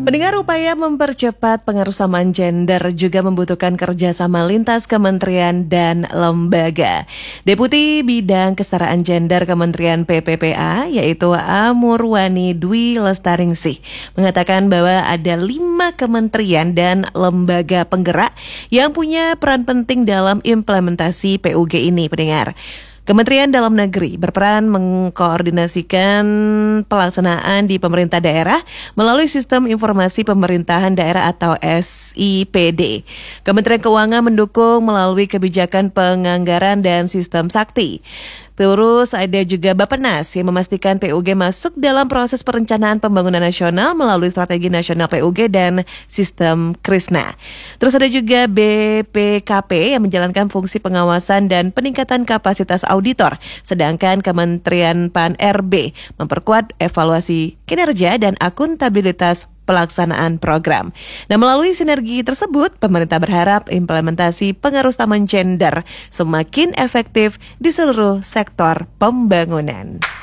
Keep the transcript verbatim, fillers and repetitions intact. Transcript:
Pendengar, upaya mempercepat pengerusamaan gender juga membutuhkan kerjasama lintas kementerian dan lembaga. Deputi Bidang Kesetaraan Gender Kementerian P P P A, yaitu Amurwani Dwi Lestaringsi, mengatakan bahwa ada lima kementerian dan lembaga penggerak yang punya peran penting dalam implementasi P U G ini, pendengar. Kementerian Dalam Negeri berperan mengkoordinasikan pelaksanaan di pemerintah daerah melalui Sistem Informasi Pemerintahan Daerah atau S I P D. Kementerian Keuangan mendukung melalui kebijakan penganggaran dan sistem sakti. Terus ada juga Bappenas yang memastikan P U G masuk dalam proses perencanaan pembangunan nasional melalui Strategi Nasional P U G dan Sistem Krisna. Terus ada juga B P K P yang menjalankan fungsi pengawasan dan peningkatan kapasitas auditor. Sedangkan Kementerian P A N R B memperkuat evaluasi kinerja dan akuntabilitas pelaksanaan program. Nah, melalui sinergi tersebut, pemerintah berharap implementasi pengerusamaan gender semakin efektif di seluruh sektor pembangunan.